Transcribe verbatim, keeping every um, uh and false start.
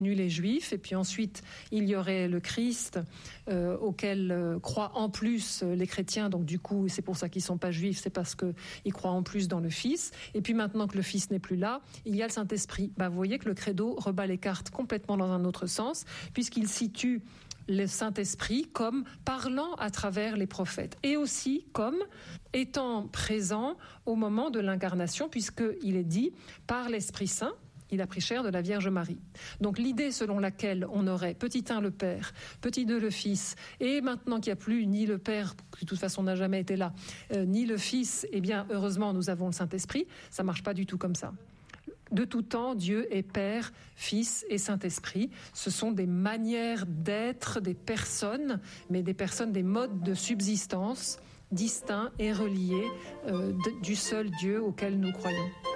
les Juifs, et puis ensuite il y aurait le Christ euh, auquel euh, croient en plus les chrétiens, donc du coup c'est pour ça qu'ils ne sont pas juifs, c'est parce qu'ils croient en plus dans le Fils, et puis maintenant que le Fils n'est plus là, il y a le Saint-Esprit. Ben, vous voyez que le credo rebat les cartes complètement dans un autre sens, puisqu'il situe le Saint-Esprit comme parlant à travers les prophètes, et aussi comme étant présent au moment de l'incarnation, puisqu'il est dit par l'Esprit Saint, il a pris chair de la Vierge Marie. Donc l'idée selon laquelle on aurait petit un le Père, petit deux le Fils, et maintenant qu'il n'y a plus ni le Père, qui de toute façon n'a jamais été là, euh, ni le Fils, eh bien heureusement nous avons le Saint-Esprit, ça ne marche pas du tout comme ça. De tout temps, Dieu est Père, Fils et Saint-Esprit. Ce sont des manières d'être, des personnes, mais des personnes, des modes de subsistance distincts et reliés euh, de, du seul Dieu auquel nous croyons.